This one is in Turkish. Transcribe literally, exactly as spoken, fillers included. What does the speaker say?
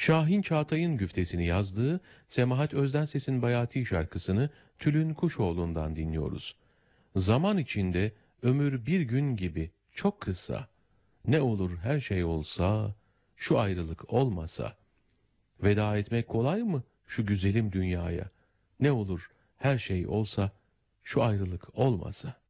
Şahin Çağatay'ın güftesini yazdığı Semahat Özdenses'in Bayati şarkısını Tülün Kuşoğlu'ndan dinliyoruz. Zaman içinde ömür bir gün gibi çok kısa. Ne olur her şey olsa, şu ayrılık olmasa. Veda etmek kolay mı şu güzelim dünyaya? Ne olur her şey olsa, şu ayrılık olmasa.